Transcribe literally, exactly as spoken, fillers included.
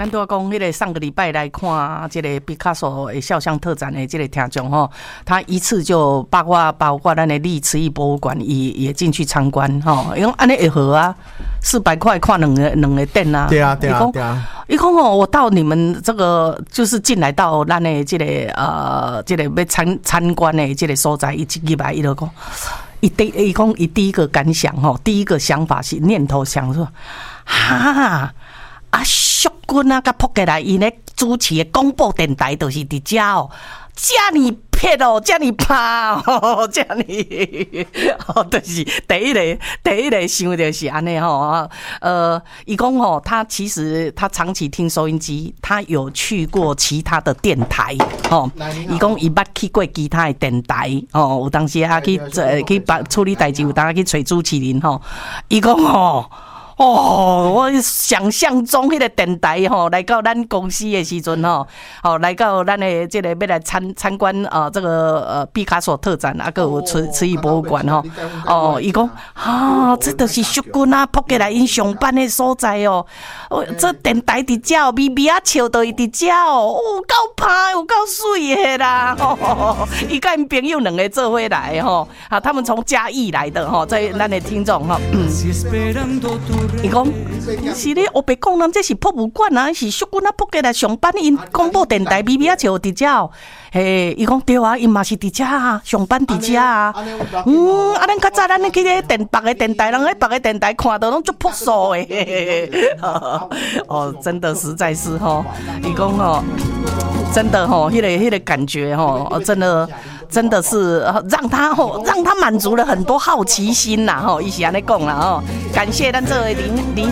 咱都要讲，迄个上个礼拜来看这个毕卡索的肖像特展的这个听众吼，他一次就包括包括咱的历慈义博物馆也也进去参观吼，因为安尼会好啊，四百块看两个两个店啊。 对啊，对啊，对啊。 伊讲哦，我到你们这个就是进来到咱的这个呃，这个要参参观的这个所在，一进来伊就讲，伊第伊讲伊第一个感想吼，第一个想法是念头想说，哈。啊，淑君啊，甲扑过来，因咧主持的广播电台，就是伫遮哦，遮尔撇哦，遮尔怕哦，遮尔，哦，就是第一个，第一个想就是安尼吼，呃，伊讲吼，他其实他长期听收音机，他有去过其他的电台，吼，伊讲伊捌去过其他的电台，哦，有当时啊去去把处理代志，有当去找主持人吼，伊讲吼。哦，我想象中迄个电台吼，来到咱公司的时阵吼，哦，来到咱的这个要来参参观呃这个呃毕卡索特展，啊，个有慈慈义博物馆吼，哦，伊讲啊，这就是淑君啊，扑过来因上班的所在哦，哦，这电台伫遮，咪咪啊笑到伊伫遮哦，有够拍，有够水的啦，吼，伊甲因朋友两个做伙来吼，啊，他们从嘉义来的吼，这咱的听众吼。伊讲是咧，黑白讲咱这是博物馆啊，是淑君啊，扑过来上班，因广播电台咪咪啊笑伫遮哦。嘿，伊讲对啊，因嘛是伫遮啊，上班伫遮啊。嗯，啊，咱较早咱咧去咧电别个电台，人喺别个电台看到拢足朴素诶。哦，真的实在是吼，伊讲吼，真的吼，迄个迄个感觉吼，真的。真的是让他吼，让他满足了很多好奇心呐吼，伊是安尼讲啦吼。感谢咱这位林林